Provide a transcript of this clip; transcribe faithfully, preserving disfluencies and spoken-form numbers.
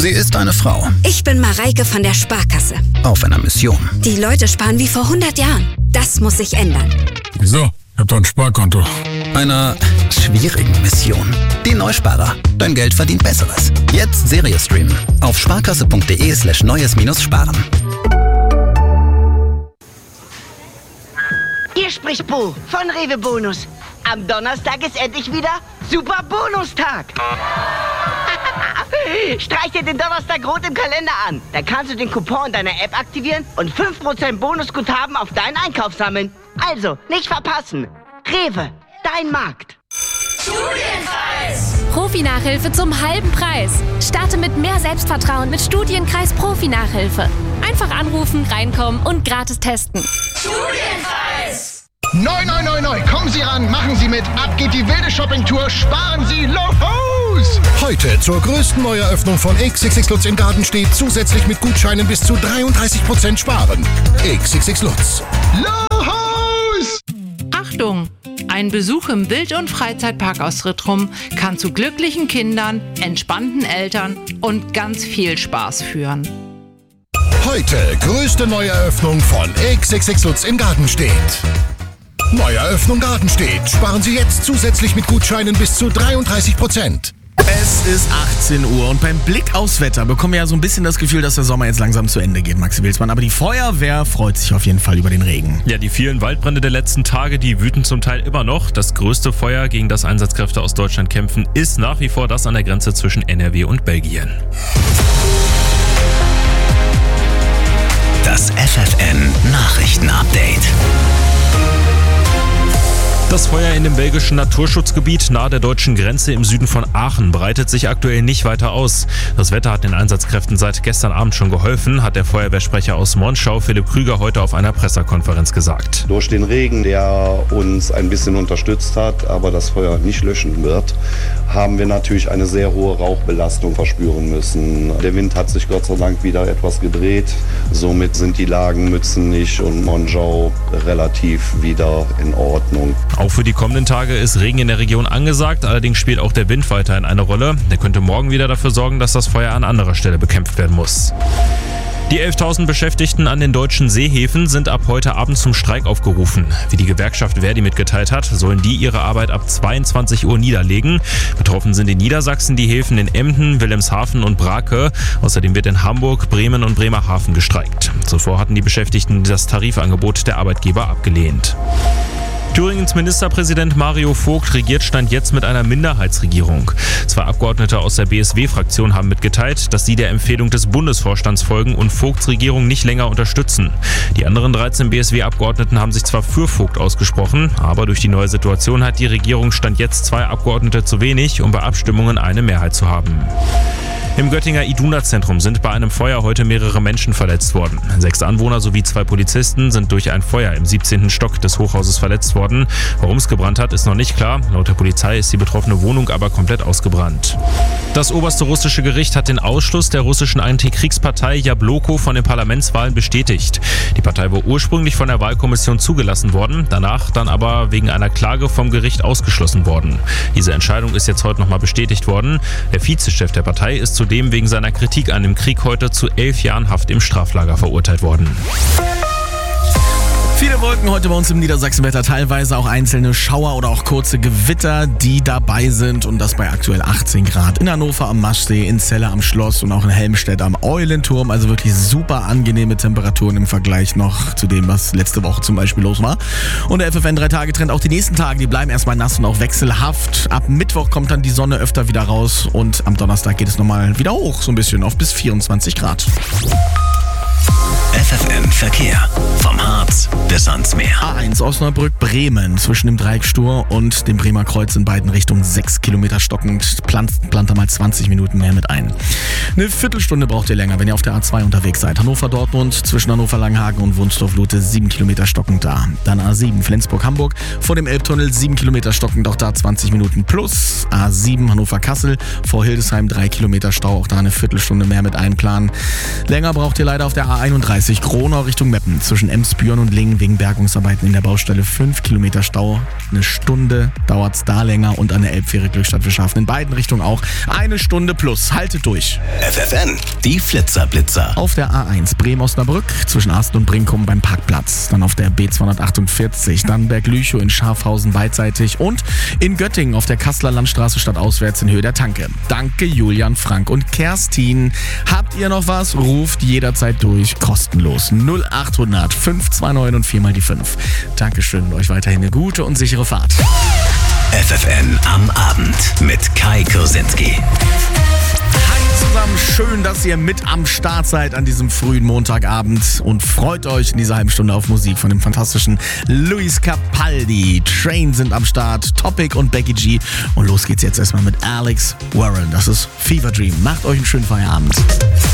Sie ist eine Frau. Ich bin Mareike von der Sparkasse. Auf einer Mission. Die Leute sparen wie vor hundert Jahren. Das muss sich ändern. Wieso? Ich hab doch ein Sparkonto. Einer schwierigen Mission. Die Neusparer. Dein Geld verdient Besseres. Jetzt Serie streamen. Auf sparkasse.de slash neues minus sparen. Hier spricht Bo von Rewe Bonus. Am Donnerstag ist endlich wieder Super Bonustag. Streich dir den Donnerstag rot im Kalender an. Da kannst du den Coupon deiner App aktivieren und fünf Prozent Bonusguthaben auf deinen Einkauf sammeln. Also, nicht verpassen. Rewe, dein Markt. Studienkreis! Profi-Nachhilfe zum halben Preis. Starte mit mehr Selbstvertrauen mit Studienkreis Profi-Nachhilfe. Einfach anrufen, reinkommen und gratis testen. Studienkreis! Neu, neu, neu, neu. Kommen Sie ran, machen Sie mit. Ab geht die wilde Shoppingtour. Sparen Sie los! Heute zur größten Neueröffnung von X X X Lutz in Gartenstedt zusätzlich mit Gutscheinen bis zu dreiunddreißig Prozent sparen. X X X Lutz. Los! Achtung! Ein Besuch im Wild- und Freizeitpark aus Rittrum kann zu glücklichen Kindern, entspannten Eltern und ganz viel Spaß führen. Heute größte Neueröffnung von X X X Lutz in Gartenstedt. Neueröffnung Gartenstedt. Sparen Sie jetzt zusätzlich mit Gutscheinen bis zu dreiunddreißig Prozent. Es ist achtzehn Uhr und beim Blick aufs Wetter bekommen wir ja so ein bisschen das Gefühl, dass der Sommer jetzt langsam zu Ende geht, Maxi Wilsmann. Aber die Feuerwehr freut sich auf jeden Fall über den Regen. Ja, die vielen Waldbrände der letzten Tage, die wüten zum Teil immer noch. Das größte Feuer, gegen das Einsatzkräfte aus Deutschland kämpfen, ist nach wie vor das an der Grenze zwischen N R W und Belgien. Das F F N Nachrichten-Update. Das Feuer in dem belgischen Naturschutzgebiet nahe der deutschen Grenze im Süden von Aachen breitet sich aktuell nicht weiter aus. Das Wetter hat den Einsatzkräften seit gestern Abend schon geholfen, hat der Feuerwehrsprecher aus Monschau, Philipp Krüger, heute auf einer Pressekonferenz gesagt. Durch den Regen, der uns ein bisschen unterstützt hat, aber das Feuer nicht löschen wird, haben wir natürlich eine sehr hohe Rauchbelastung verspüren müssen. Der Wind hat sich Gott sei Dank wieder etwas gedreht. Somit sind die Lagen Mützenich und Monschau relativ wieder in Ordnung. Auch für die kommenden Tage ist Regen in der Region angesagt, allerdings spielt auch der Wind weiterhin eine Rolle. Der könnte morgen wieder dafür sorgen, dass das Feuer an anderer Stelle bekämpft werden muss. Die elftausend Beschäftigten an den deutschen Seehäfen sind ab heute Abend zum Streik aufgerufen. Wie die Gewerkschaft Verdi mitgeteilt hat, sollen die ihre Arbeit ab zweiundzwanzig Uhr niederlegen. Betroffen sind in Niedersachsen die Häfen in Emden, Wilhelmshaven und Brake. Außerdem wird in Hamburg, Bremen und Bremerhaven gestreikt. Zuvor hatten die Beschäftigten das Tarifangebot der Arbeitgeber abgelehnt. Thüringens Ministerpräsident Mario Vogt regiert Stand jetzt mit einer Minderheitsregierung. Zwei Abgeordnete aus der B S W-Fraktion haben mitgeteilt, dass sie der Empfehlung des Bundesvorstands folgen und Vogts Regierung nicht länger unterstützen. Die anderen dreizehn B S W-Abgeordneten haben sich zwar für Vogt ausgesprochen, aber durch die neue Situation hat die Regierung Stand jetzt zwei Abgeordnete zu wenig, um bei Abstimmungen eine Mehrheit zu haben. Im Göttinger Iduna-Zentrum sind bei einem Feuer heute mehrere Menschen verletzt worden. Sechs Anwohner sowie zwei Polizisten sind durch ein Feuer im siebzehnten Stock des Hochhauses verletzt worden. Warum es gebrannt hat, ist noch nicht klar. Laut der Polizei ist die betroffene Wohnung aber komplett ausgebrannt. Das oberste russische Gericht hat den Ausschluss der russischen Antikriegspartei Jabloko von den Parlamentswahlen bestätigt. Die Partei war ursprünglich von der Wahlkommission zugelassen worden, danach dann aber wegen einer Klage vom Gericht ausgeschlossen worden. Diese Entscheidung ist jetzt heute nochmal bestätigt worden. Der Vizechef der Partei ist zudem wegen seiner Kritik an dem Krieg heute zu elf Jahren Haft im Straflager verurteilt worden. Viele Wolken heute bei uns im Niedersachsenwetter, teilweise auch einzelne Schauer oder auch kurze Gewitter, die dabei sind, und das bei aktuell achtzehn Grad. In Hannover am Maschsee, in Celle am Schloss und auch in Helmstedt am Eulenturm. Also wirklich super angenehme Temperaturen im Vergleich noch zu dem, was letzte Woche zum Beispiel los war. Und der F F N drei Tage Trend, auch die nächsten Tage, die bleiben erstmal nass und auch wechselhaft. Ab Mittwoch kommt dann die Sonne öfter wieder raus und am Donnerstag geht es nochmal wieder hoch, so ein bisschen auf bis vierundzwanzig Grad. F F N Verkehr. Vom Harz bis ans Meer. A eins Osnabrück-Bremen zwischen dem Dreieck Stur und dem Bremer Kreuz in beiden Richtungen sechs Kilometer stockend. Plant, plant da mal zwanzig Minuten mehr mit ein. Eine Viertelstunde braucht ihr länger, wenn ihr auf der A zwei unterwegs seid. Hannover-Dortmund zwischen Hannover-Langenhagen und Wunstorf-Lute sieben Kilometer stockend da. Dann A sieben Flensburg-Hamburg vor dem Elbtunnel sieben Kilometer stockend, auch da zwanzig Minuten plus. A sieben Hannover-Kassel vor Hildesheim drei Kilometer Stau, auch da eine Viertelstunde mehr mit einplanen. Länger braucht ihr leider auf der A einunddreißig achtzig Gronau Richtung Meppen. Zwischen Emsbüren und Lingen wegen Bergungsarbeiten in der Baustelle fünf Kilometer Stau. Eine Stunde dauert's da länger und an der Elbfähre Glückstadt Wischhafen in beiden Richtungen auch eine Stunde plus. Haltet durch. F F N, die Flitzerblitzer. Auf der A eins Bremen-Osnabrück zwischen Asten und Brinkum beim Parkplatz. Dann auf der B zweihundertachtundvierzig, dann Berglüchow in Schafhausen beidseitig und in Göttingen auf der Kasseler Landstraße stadtauswärts in Höhe der Tanke. Danke Julian, Frank und Kerstin. Habt ihr noch was? Ruft jederzeit durch, kostenlos. null achthundert fünf zwei neun und viermal die fünf. Dankeschön und euch weiterhin eine gute und sichere Fahrt. F F N am Abend mit Kai Kursinski. Zusammen schön, dass ihr mit am Start seid an diesem frühen Montagabend und freut euch in dieser halben Stunde auf Musik von dem fantastischen Luis Capaldi. Train sind am Start, Topic und Becky G. Und los geht's jetzt erstmal mit Alex Warren. Das ist Fever Dream. Macht euch einen schönen Feierabend.